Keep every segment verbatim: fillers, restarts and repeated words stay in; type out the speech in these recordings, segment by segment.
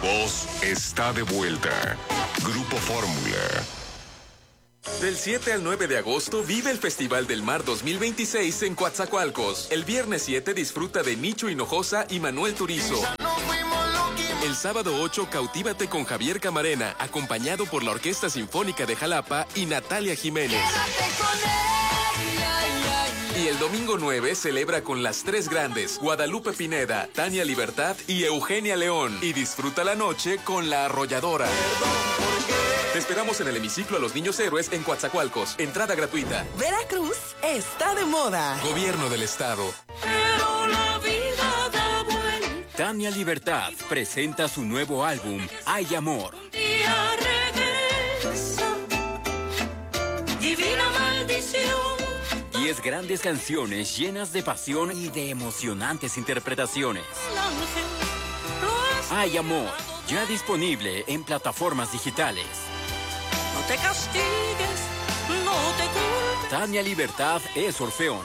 voz está de vuelta. Grupo Fórmula. Del siete al nueve de agosto vive el Festival del Mar dos mil veintiséis en Coatzacoalcos. El viernes siete disfruta de Nicho Hinojosa y Manuel Turizo. El sábado ocho cautívate con Javier Camarena, acompañado por la Orquesta Sinfónica de Jalapa y Natalia Jiménez. Y el domingo nueve celebra con las tres grandes, Guadalupe Pineda, Tania Libertad y Eugenia León. Y disfruta la noche con La Arrolladora. Te esperamos en el hemiciclo a los Niños Héroes en Coatzacoalcos. Entrada gratuita. Veracruz está de moda. Gobierno del Estado. Pero la vida da vuelta. Tania Libertad presenta su nuevo álbum, Hay Amor. Un día regresa. Divina maldición. Diez grandes canciones llenas de pasión y de emocionantes interpretaciones. Hay Amor, ya disponible en plataformas digitales. No te castigues, no te culpes. Tania Libertad es Orfeón.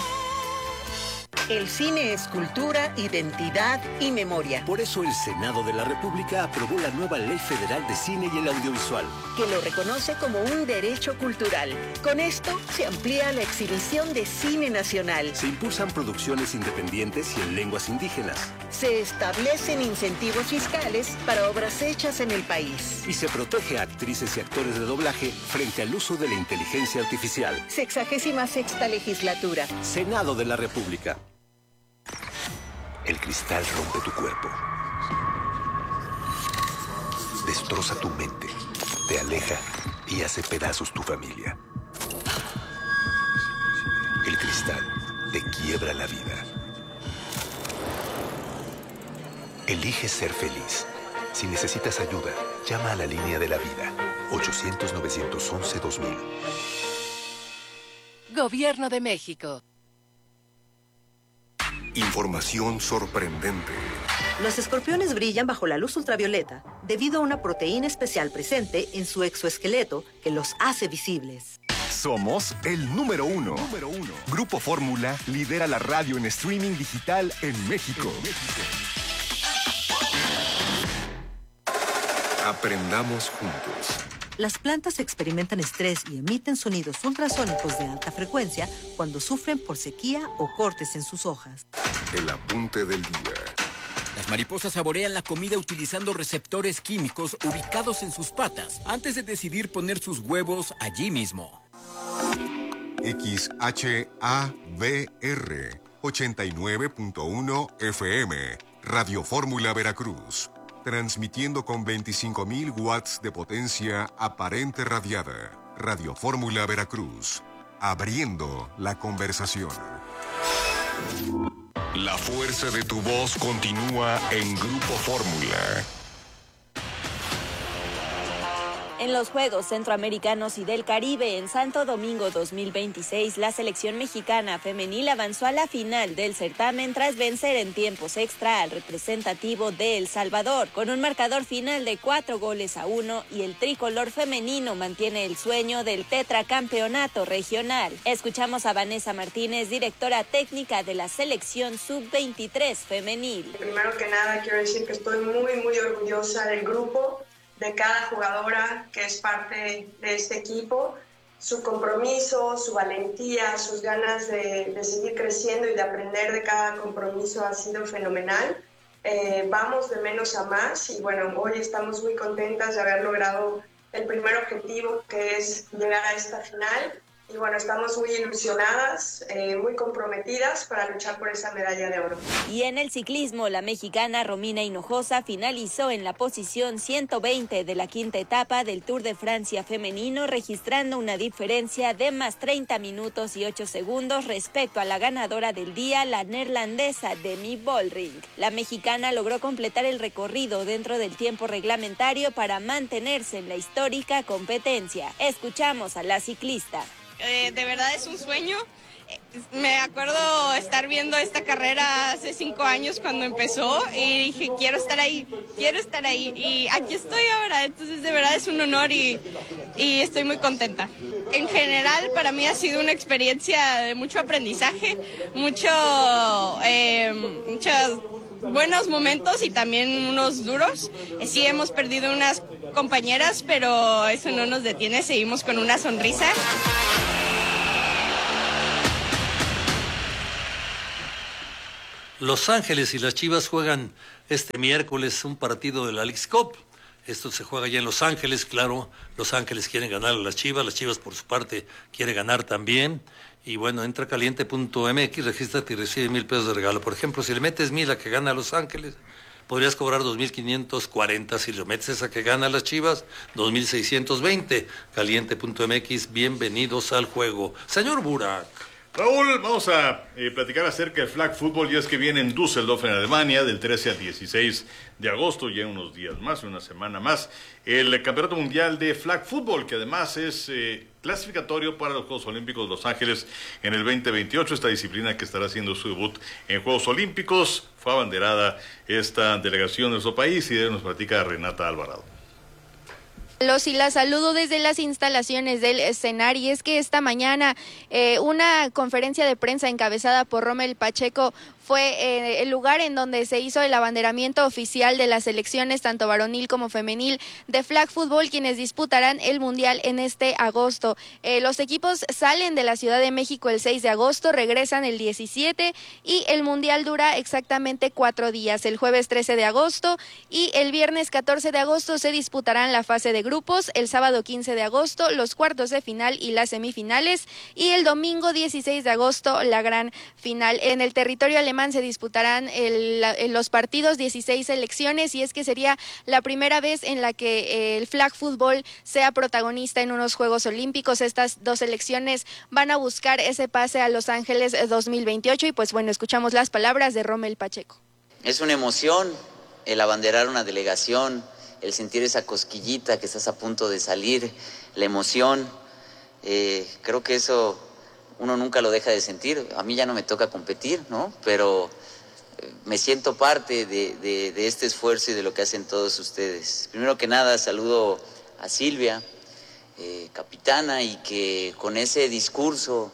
El cine es cultura, identidad y memoria. Por eso el Senado de la República aprobó la nueva Ley Federal de Cine y el Audiovisual, que lo reconoce como un derecho cultural. Con esto se amplía la exhibición de cine nacional. Se impulsan producciones independientes y en lenguas indígenas. Se establecen incentivos fiscales para obras hechas en el país. Y se protege a actrices y actores de doblaje frente al uso de la inteligencia artificial. Sexagésima sexta legislatura. Senado de la República. El cristal rompe tu cuerpo. Destroza tu mente. Te aleja y hace pedazos tu familia. El cristal te quiebra la vida. Elige ser feliz. Si necesitas ayuda, llama a la línea de la vida. ochocientos, novecientos once, dos mil. Gobierno de México. Información sorprendente. Los escorpiones brillan bajo la luz ultravioleta debido a una proteína especial presente en su exoesqueleto que los hace visibles. Somos el número uno. Número uno. Grupo Fórmula lidera la radio en streaming digital en México. En México. Aprendamos juntos. Las plantas experimentan estrés y emiten sonidos ultrasónicos de alta frecuencia cuando sufren por sequía o cortes en sus hojas. El apunte del día. Las mariposas saborean la comida utilizando receptores químicos ubicados en sus patas antes de decidir poner sus huevos allí mismo. X H A V R ochenta y nueve punto uno F M, Radio Fórmula Veracruz. Transmitiendo con veinticinco mil watts de potencia aparente radiada. Radio Fórmula Veracruz. Abriendo la conversación. La fuerza de tu voz continúa en Grupo Fórmula. En los Juegos Centroamericanos y del Caribe en Santo Domingo dos mil veintiséis, la selección mexicana femenil avanzó a la final del certamen tras vencer en tiempos extra al representativo de El Salvador, con un marcador final de cuatro goles a uno, y el tricolor femenino mantiene el sueño del tetracampeonato regional. Escuchamos a Vanessa Martínez, directora técnica de la selección sub veintitrés femenil. Primero que nada quiero decir que estoy muy muy orgullosa del grupo, de cada jugadora que es parte de este equipo. Su compromiso, su valentía, sus ganas de, de seguir creciendo y de aprender de cada compromiso ha sido fenomenal. Eh, vamos de menos a más y bueno, hoy estamos muy contentas de haber logrado el primer objetivo, que es llegar a esta final. Y bueno, estamos muy ilusionadas, eh, muy comprometidas para luchar por esa medalla de oro. Y en el ciclismo, la mexicana Romina Hinojosa finalizó en la posición ciento veinte de la quinta etapa del Tour de Francia femenino, registrando una diferencia de más treinta minutos y ocho segundos respecto a la ganadora del día, la neerlandesa Demi Vollering. La mexicana logró completar el recorrido dentro del tiempo reglamentario para mantenerse en la histórica competencia. Escuchamos a la ciclista. Eh, de verdad es un sueño. Me acuerdo estar viendo esta carrera hace cinco años cuando empezó y dije, quiero estar ahí, quiero estar ahí. Y aquí estoy ahora, entonces de verdad es un honor y, y estoy muy contenta. En general, para mí ha sido una experiencia de mucho aprendizaje, mucho, eh, muchas buenos momentos y también unos duros. Sí hemos perdido unas compañeras, pero eso no nos detiene, seguimos con una sonrisa. Los Ángeles y las Chivas juegan este miércoles un partido de la Leagues Cup. Esto se juega ya en Los Ángeles, claro. Los Ángeles quieren ganar a las Chivas, las Chivas por su parte quieren ganar también. Y bueno, entra caliente punto m x, regístrate y recibe mil pesos de regalo. Por ejemplo, si le metes mil a que gana a Los Ángeles, podrías cobrar dos mil quinientos cuarenta. Si le metes a que gana a las Chivas, dos mil seiscientos veinte. caliente punto m x, bienvenidos al juego. Señor Burak. Raúl, vamos a eh, platicar acerca del flag football, y es que viene en Düsseldorf, en Alemania, del trece al dieciséis de agosto, ya en unos días más, una semana más, el Campeonato Mundial de Flag Football, que además es eh, clasificatorio para los Juegos Olímpicos de Los Ángeles en el veinte veintiocho, esta disciplina que estará haciendo su debut en Juegos Olímpicos. Fue abanderada esta delegación de nuestro país y de nos platica Renata Alvarado. Los y la saludo desde las instalaciones del escenario. Y es que esta mañana eh, una conferencia de prensa encabezada por Rommel Pacheco fue eh, el lugar en donde se hizo el abanderamiento oficial de las selecciones, tanto varonil como femenil, de flag football, quienes disputarán el mundial en este agosto. Eh, los equipos salen de la Ciudad de México el seis de agosto, regresan el diecisiete y el mundial dura exactamente cuatro días. El jueves trece de agosto y el viernes catorce de agosto se disputarán la fase de grupos, el sábado quince de agosto los cuartos de final y las semifinales, y el domingo dieciséis de agosto la gran final. En el territorio alemán se disputarán el, el, los partidos, dieciséis selecciones, y es que sería la primera vez en la que eh, el flag football sea protagonista en unos Juegos Olímpicos. Estas dos selecciones van a buscar ese pase a Los Ángeles dos mil veintiocho, y pues bueno, escuchamos las palabras de Rommel Pacheco. Es una emoción el abanderar una delegación, el sentir esa cosquillita que estás a punto de salir, la emoción, eh, creo que eso uno nunca lo deja de sentir. A mí ya no me toca competir, ¿no? Pero me siento parte de, de, de este esfuerzo y de lo que hacen todos ustedes. Primero que nada, saludo a Silvia, eh, capitana, y que con ese discurso,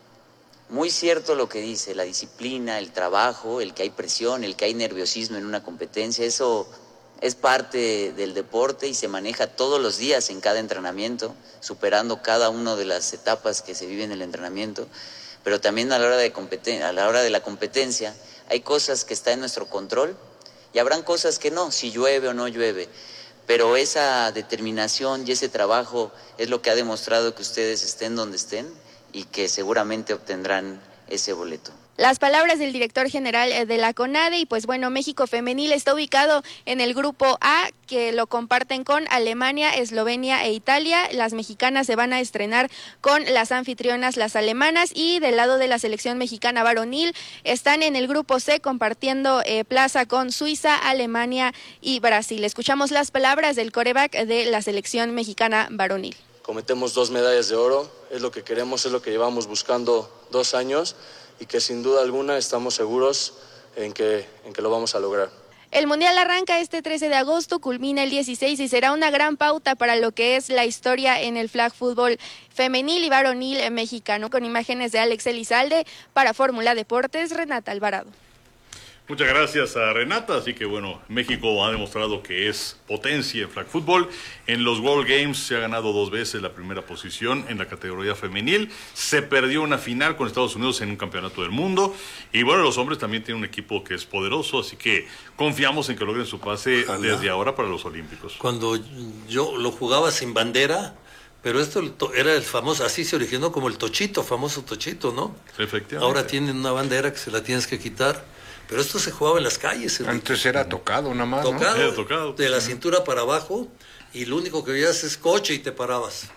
muy cierto lo que dice, la disciplina, el trabajo, el que hay presión, el que hay nerviosismo en una competencia, eso es parte del deporte y se maneja todos los días en cada entrenamiento, superando cada una de las etapas que se viven en el entrenamiento. Pero también a la hora de competen- a la hora de la competencia hay cosas que están en nuestro control y habrán cosas que no, si llueve o no llueve. Pero esa determinación y ese trabajo es lo que ha demostrado que ustedes estén donde estén y que seguramente obtendrán ese boleto. Las palabras del director general de la CONADE. Y pues bueno, México femenil está ubicado en el grupo A, que lo comparten con Alemania, Eslovenia e Italia. Las mexicanas se van a estrenar con las anfitrionas, las alemanas, y del lado de la selección mexicana varonil están en el grupo C compartiendo eh, plaza con Suiza, Alemania y Brasil. Escuchamos las palabras del quarterback de la selección mexicana varonil. Cometemos dos medallas de oro, es lo que queremos, es lo que llevamos buscando dos años. Y que sin duda alguna estamos seguros en que, en que lo vamos a lograr. El Mundial arranca este trece de agosto, culmina el dieciséis y será una gran pauta para lo que es la historia en el flag fútbol femenil y varonil mexicano. Con imágenes de Alex Elizalde, para Fórmula Deportes, Renata Alvarado. Muchas gracias a Renata. Así que bueno, México ha demostrado que es potencia en flag football. En los World Games se ha ganado dos veces la primera posición en la categoría femenil. Se perdió una final con Estados Unidos en un campeonato del mundo. Y bueno, los hombres también tienen un equipo que es poderoso, así que confiamos en que logren su pase Ojalá. desde ahora para los Olímpicos. Cuando yo lo jugaba sin bandera, pero esto era el famoso, así se originó como el tochito, famoso tochito, ¿no? Efectivamente. Ahora tienen una bandera que se la tienes que quitar. Pero esto se jugaba en las calles. Antes era tocado nada más, tocado, ¿no? Era tocado. De la cintura para abajo, y lo único que veías es coche y te parabas.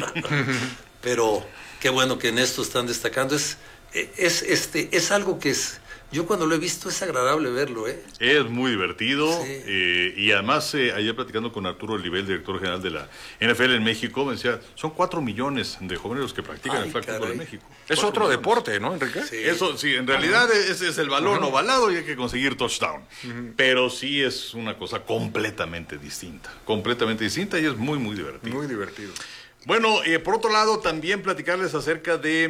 Pero qué bueno que en esto están destacando. Es, es, este, es algo que es... Yo cuando lo he visto es agradable verlo, ¿eh? Es muy divertido, sí. eh, y además eh, ayer platicando con Arturo Olivel, director general de la N F L en México, me decía, son cuatro millones de jóvenes los que practican Ay, el flag football en México. Es otro millones. deporte, ¿no, Enrique? Sí. Eso sí, en realidad uh-huh. ese es el balón uh-huh. ovalado y hay que conseguir touchdown. Uh-huh. Pero sí es una cosa completamente distinta, completamente distinta y es muy, muy divertido. Muy divertido. Bueno, eh, por otro lado, también platicarles acerca de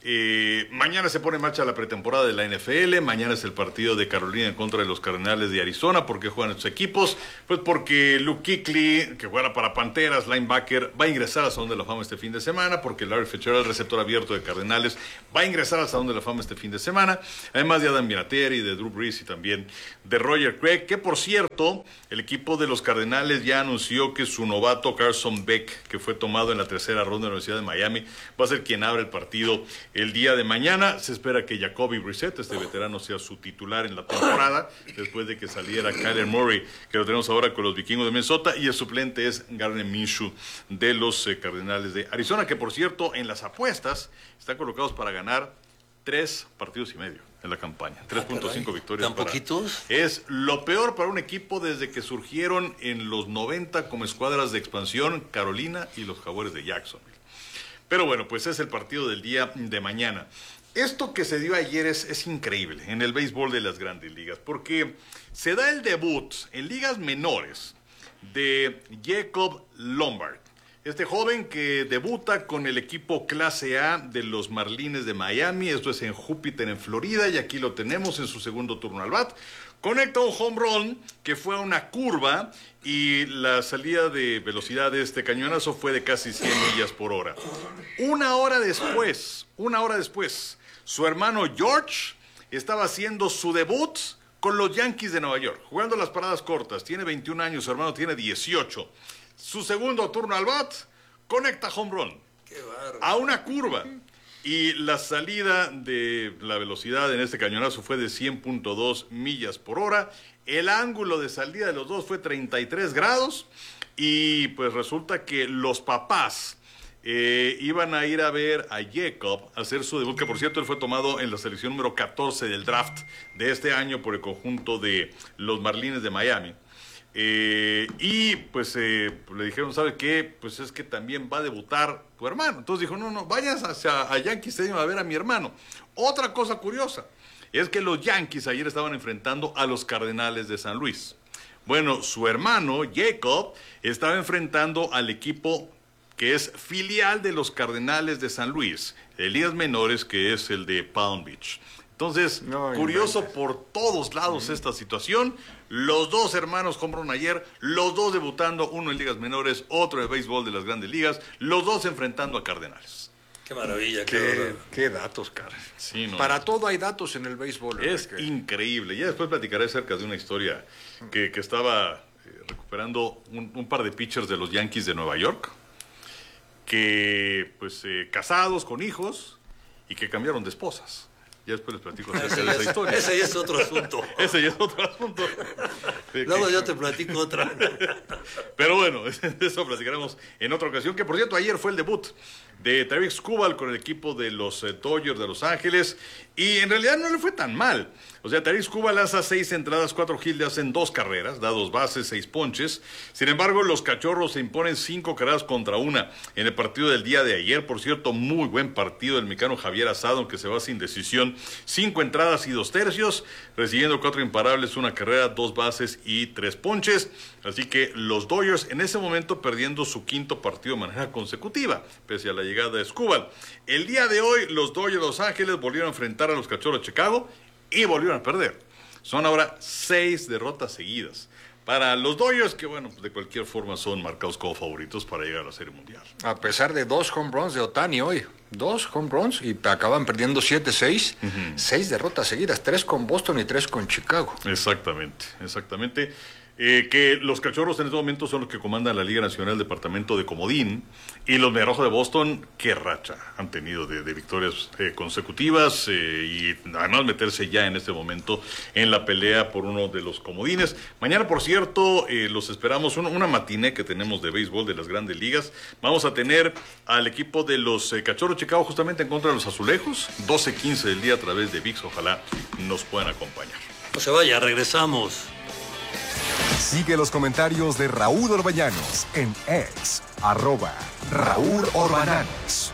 Eh, mañana se pone en marcha la pretemporada de la N F L. Mañana es el partido de Carolina en contra de los Cardenales de Arizona. ¿Por qué juegan estos equipos? Pues porque Luke Kuechly, que juega para Panteras, linebacker, va a ingresar al Salón de la Fama este fin de semana. Porque Larry Fitzgerald, receptor abierto de Cardenales, va a ingresar al Salón de la Fama este fin de semana. Además de Adam Vinatieri, de Drew Brees y también de Roger Craig. Que por cierto, el equipo de los Cardenales ya anunció que su novato Carson Beck, que fue tomado en la tercera ronda de la Universidad de Miami, va a ser quien abre el partido el día de mañana. Se espera que Jacoby Brissett, este veterano, sea su titular en la temporada, después de que saliera Kyler Murray, que lo tenemos ahora con los Vikingos de Minnesota, y el suplente es Gardner Minshew de los eh, Cardenales de Arizona, que por cierto, en las apuestas están colocados para ganar tres partidos y medio en la campaña. tres punto cinco victorias. ¿Tan para... poquitos? Es lo peor para un equipo desde que surgieron en los noventa como escuadras de expansión Carolina y los Jaguares de Jacksonville. Pero bueno, pues es el partido del día de mañana. Esto que se dio ayer es, es increíble en el béisbol de las grandes ligas, porque se da el debut en ligas menores de Jacob Lombard. Este joven que debuta con el equipo clase A de los Marlins de Miami, esto es en Júpiter, en Florida, y aquí lo tenemos en su segundo turno al bat. Conecta un home run que fue a una curva y la salida de velocidad de este cañonazo fue de casi cien millas por hora. Una hora después, una hora después, su hermano George estaba haciendo su debut con los Yankees de Nueva York, jugando las paradas cortas. Tiene veintiún años, su hermano tiene dieciocho. Su segundo turno al bat, conecta home run. Qué bárbaro. A una curva. Y la salida de la velocidad en este cañonazo fue de cien punto dos millas por hora. El ángulo de salida de los dos fue treinta y tres grados. Y pues resulta que los papás eh, iban a ir a ver a Jacob hacer su debut, que por cierto él fue tomado en la selección número catorce del draft de este año por el conjunto de los Marlins de Miami. Eh, y pues eh, le dijeron, ¿sabe qué? Pues es que también va a debutar tu hermano. Entonces dijo, no, no, vayas hacia a Yankee Stadium a ver a mi hermano. Otra cosa curiosa es que los Yankees ayer estaban enfrentando a los Cardenales de San Luis. Bueno, su hermano Jacob estaba enfrentando al equipo que es filial de los Cardenales de San Luis, de ligas menores, que es el de Palm Beach. Entonces, no, curioso no, por todos lados esta situación. Los dos hermanos compraron ayer, los dos debutando, uno en ligas menores, otro en el béisbol de las grandes ligas, los dos enfrentando a Cardenales. Qué maravilla. Qué, qué, qué datos, cara. Sí, no, Para no. todo hay datos en el béisbol. Es que... increíble. Ya después platicaré acerca de una historia que, que estaba eh, recuperando un, un par de pitchers de los Yankees de Nueva York, que pues eh, casados con hijos y que cambiaron de esposas. Ya después les platico acerca de esa historia. Ese ya es otro asunto. Ese ya es otro asunto. Luego yo te platico otra. Pero bueno, de eso platicaremos en otra ocasión. Que por cierto, ayer fue el debut de Tarik Skubal con el equipo de los eh, Dodgers de Los Ángeles. Y en realidad no le fue tan mal. O sea, Tarik Skubal lanza seis entradas, cuatro hits, le hacen dos carreras, da dos bases, seis ponches. Sin embargo, los Cachorros se imponen cinco carreras contra una en el partido del día de ayer. Por cierto, muy buen partido del mexicano Javier Asado, que se va sin decisión. Cinco entradas y dos tercios, recibiendo cuatro imparables, una carrera, dos bases y tres ponches. Así que los Dodgers en ese momento perdiendo su quinto partido de manera consecutiva, pese a la llegada de Skubal. El día de hoy, los Dodgers de Los Ángeles volvieron a enfrentar a los Cachorros de Chicago y volvieron a perder. Son ahora seis derrotas seguidas para los Dodgers, que bueno, de cualquier forma son marcados como favoritos para llegar a la Serie Mundial. A pesar de dos home runs de Ohtani hoy, dos home runs y acaban perdiendo siete seis, uh-huh. seis derrotas seguidas, tres con Boston y tres con Chicago. Exactamente, exactamente. Eh, que los Cachorros en este momento son los que comandan la Liga Nacional Departamento de Comodín, y los Mediarrojos de Boston, qué racha han tenido de, de victorias eh, consecutivas, eh, y además meterse ya en este momento en la pelea por uno de los comodines. Mañana, por cierto, eh, los esperamos, una, una matiné que tenemos de béisbol de las grandes ligas. Vamos a tener al equipo de los eh, Cachorros Chicago justamente en contra de los Azulejos, doce quince del día a través de V I X. Ojalá nos puedan acompañar. No se vaya, regresamos. Sigue los comentarios de Raúl Orbañanos en X, arroba Raúl Orbañanos.